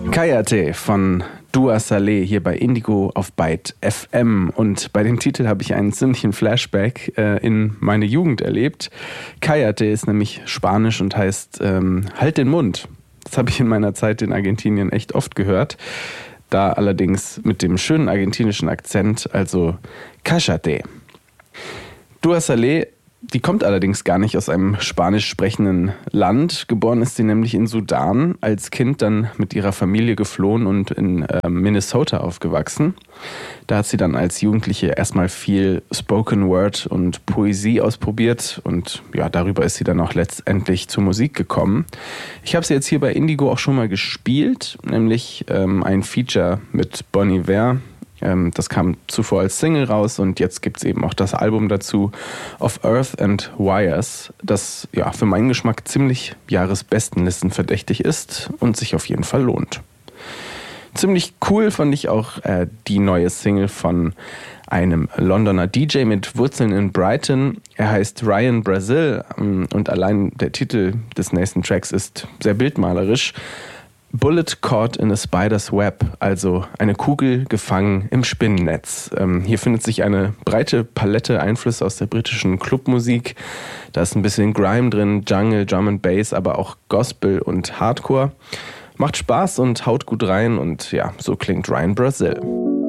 Kayate von Dua Saleh hier bei Indigo auf Byte FM. Und bei dem Titel habe ich einen ziemlichen Flashback in meine Jugend erlebt. Kayate ist nämlich Spanisch und heißt Halt den Mund. Das habe ich in meiner Zeit in Argentinien echt oft gehört. Da allerdings mit dem schönen argentinischen Akzent, also Cállate. Dua Saleh, die kommt allerdings gar nicht aus einem spanisch sprechenden Land. Geboren ist sie nämlich in Sudan, als Kind dann mit ihrer Familie geflohen und in Minnesota aufgewachsen. Da hat sie dann als Jugendliche erstmal viel Spoken Word und Poesie ausprobiert und ja, darüber ist sie dann auch letztendlich zur Musik gekommen. Ich habe sie jetzt hier bei Indigo auch schon mal gespielt, nämlich ein Feature mit Bon Iver. Das kam zuvor als Single raus und jetzt gibt es eben auch das Album dazu, Of Earth and Wires, das ja für meinen Geschmack ziemlich Jahresbestenlisten verdächtig ist und sich auf jeden Fall lohnt. Ziemlich cool fand ich auch die neue Single von einem Londoner DJ mit Wurzeln in Brighton. Er heißt Ryan Brazil und allein der Titel des nächsten Tracks ist sehr bildmalerisch. Bullet Caught in a Spider's Web, also eine Kugel gefangen im Spinnennetz. Hier findet sich eine breite Palette Einflüsse aus der britischen Clubmusik. Da ist ein bisschen Grime drin, Jungle, Drum and Bass, aber auch Gospel und Hardcore. Macht Spaß und haut gut rein und ja, so klingt Ryan Brazil.